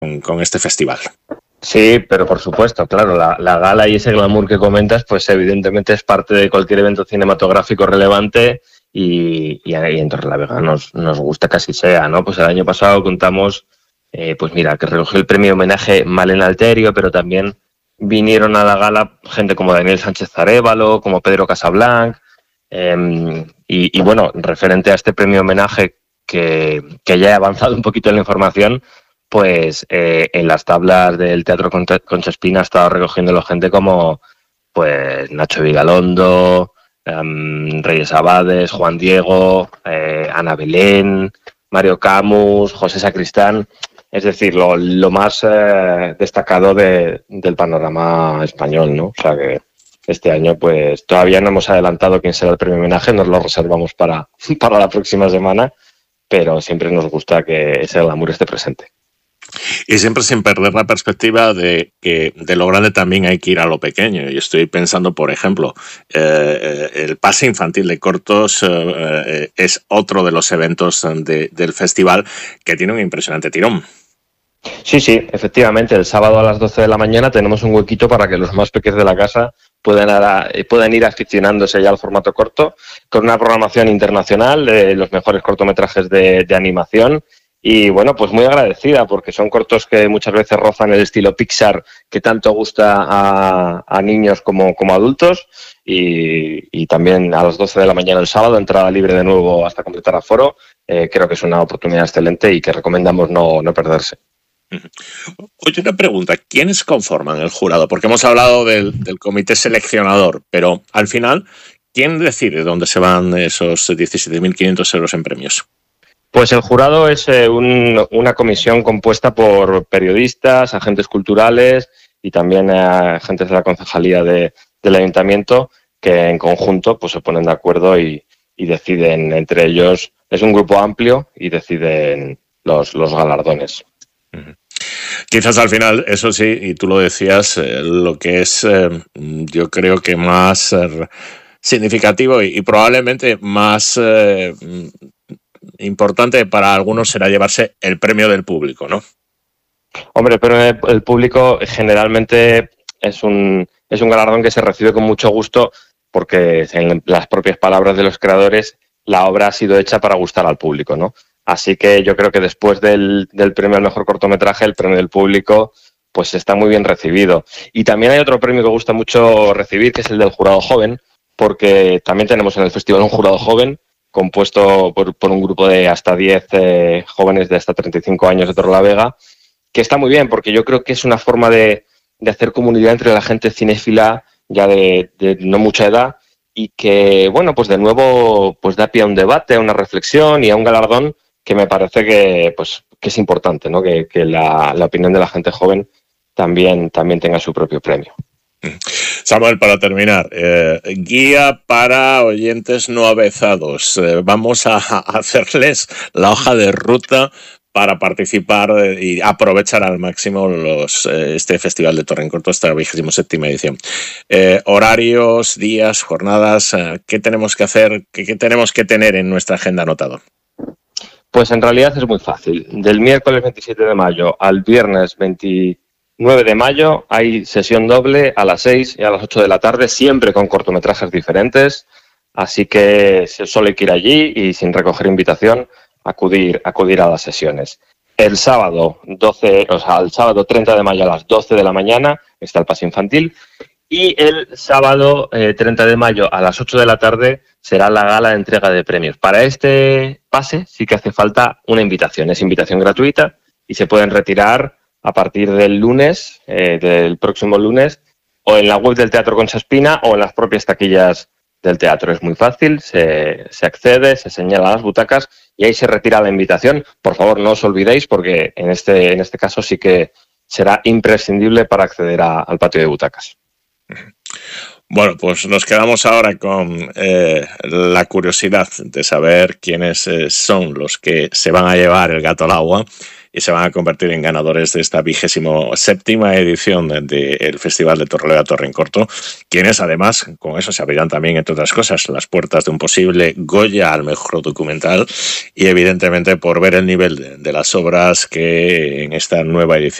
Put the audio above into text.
con este festival. Sí, pero por supuesto, claro, la gala y ese glamour que comentas, pues evidentemente es parte de cualquier evento cinematográfico relevante y en Torrelavega nos gusta que así sea, ¿no? Pues el año pasado contamos, pues mira, que recogió el premio homenaje Malena Alterio, pero también vinieron a la gala gente como Daniel Sánchez Arévalo, como Pedro Casablanc, y bueno, referente a este premio homenaje que ya he avanzado un poquito en la información, pues en las tablas del Teatro Concha Espina ha estado recogiéndolo gente como pues Nacho Vigalondo, Reyes Abades, Juan Diego, Ana Belén, Mario Camus, José Sacristán, es decir, lo más destacado del panorama español, ¿no? O sea que este año pues todavía no hemos adelantado quién será el premio homenaje, nos lo reservamos para la próxima semana, pero siempre nos gusta que ese glamour esté presente. Y siempre sin perder la perspectiva de que de lo grande también hay que ir a lo pequeño. Y estoy pensando, por ejemplo, el pase infantil de cortos es otro de los eventos del festival que tiene un impresionante tirón. Sí, efectivamente. El sábado a las 12 de la mañana tenemos un huequito para que los más pequeños de la casa puedan ir aficionándose ya al formato corto, con una programación internacional de los mejores cortometrajes de animación. Y bueno, pues muy agradecida porque son cortos que muchas veces rozan el estilo Pixar que tanto gusta a niños como adultos y también a las 12 de la mañana el sábado, entrada libre de nuevo hasta completar aforo. Creo que es una oportunidad excelente y que recomendamos no perderse. Oye, una pregunta, ¿quiénes conforman el jurado? Porque hemos hablado del comité seleccionador, pero al final, ¿quién decide dónde se van esos 17.500 euros en premios? Pues el jurado es una comisión compuesta por periodistas, agentes culturales y también agentes de la concejalía del ayuntamiento que en conjunto pues se ponen de acuerdo y deciden entre ellos. Es un grupo amplio y deciden los galardones. Quizás al final, eso sí, y tú lo decías, lo que es yo creo que más significativo y probablemente más importante para algunos será llevarse el premio del público, ¿no? Hombre, pero el público generalmente es un galardón que se recibe con mucho gusto porque en las propias palabras de los creadores la obra ha sido hecha para gustar al público, ¿no? Así que yo creo que después del premio al mejor cortometraje, el premio del público pues está muy bien recibido. Y también hay otro premio que gusta mucho recibir, que es el del jurado joven, porque también tenemos en el festival un jurado joven compuesto por un grupo de hasta 10 jóvenes de hasta 35 años de Torrelavega, que está muy bien porque yo creo que es una forma de hacer comunidad entre la gente cinéfila ya de no mucha edad y que, bueno, pues de nuevo pues da pie a un debate, a una reflexión y a un galardón que me parece que es importante, ¿no? Que la opinión de la gente joven también tenga su propio premio. Samuel, para terminar, guía para oyentes no avezados. Vamos a hacerles la hoja de ruta para participar y aprovechar al máximo este Festival de Torre en Corto, esta 27ª edición. Horarios, días, jornadas, ¿qué tenemos que hacer? ¿Qué tenemos que tener en nuestra agenda anotado? Pues en realidad es muy fácil. Del miércoles 27 de mayo al viernes 29 de mayo hay sesión doble a las 6 y a las 8 de la tarde, siempre con cortometrajes diferentes. Así que solo hay que ir allí y sin recoger invitación acudir a las sesiones. El sábado 30 de mayo a las 12 de la mañana está el pase infantil. Y el sábado 30 de mayo a las 8 de la tarde será la gala de entrega de premios. Para este pase sí que hace falta una invitación. Es invitación gratuita y se pueden retirar a partir del lunes, del próximo lunes, o en la web del Teatro Concha Espina o en las propias taquillas del teatro. Es muy fácil, se accede, se señalan las butacas y ahí se retira la invitación. Por favor, no os olvidéis porque en este caso sí que será imprescindible para acceder al patio de butacas. Bueno, pues nos quedamos ahora con la curiosidad de saber quiénes son los que se van a llevar el gato al agua y se van a convertir en ganadores de esta 27ª edición del Festival de Torreleva Torrencorto, quienes además con eso se abrirán también, entre otras cosas, las puertas de un posible Goya al mejor documental, y evidentemente por ver el nivel de las obras que en esta nueva edición